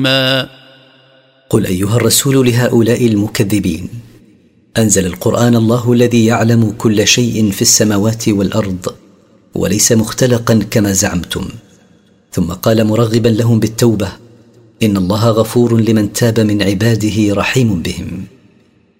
قل أيها الرسول لهؤلاء المكذبين: أنزل القرآن الله الذي يعلم كل شيء في السماوات والأرض، وليس مختلقا كما زعمتم. ثم قال مرغبا لهم بالتوبة: إن الله غفور لمن تاب من عباده رحيم بهم.